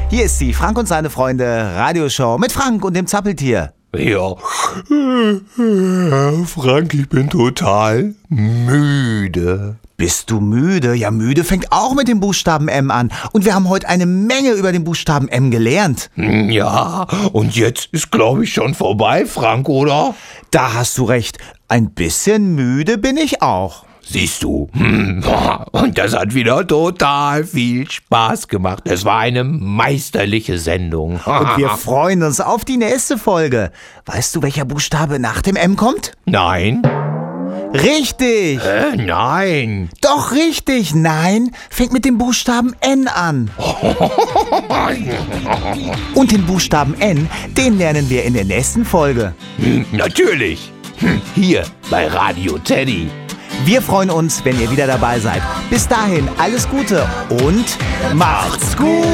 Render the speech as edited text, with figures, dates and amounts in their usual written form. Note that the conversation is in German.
Hier ist sie, Frank und seine Freunde, Radioshow mit Frank und dem Zappeltier. Ja, Frank, ich bin total müde. Bist du müde? Ja, müde fängt auch mit dem Buchstaben M an. Und wir haben heute eine Menge über den Buchstaben M gelernt. Ja, und jetzt ist, glaube ich, schon vorbei, Frank, oder? Da hast du recht. Ein bisschen müde bin ich auch. Siehst du, und das hat wieder total viel Spaß gemacht. Es war eine meisterliche Sendung. Und wir freuen uns auf die nächste Folge. Weißt du, welcher Buchstabe nach dem M kommt? Nein. Richtig. Nein. Doch richtig. Nein, fängt mit dem Buchstaben N an. Und den Buchstaben N, den lernen wir in der nächsten Folge. Natürlich. Hier bei Radio Teddy. Wir freuen uns, wenn ihr wieder dabei seid. Bis dahin, alles Gute und macht's gut!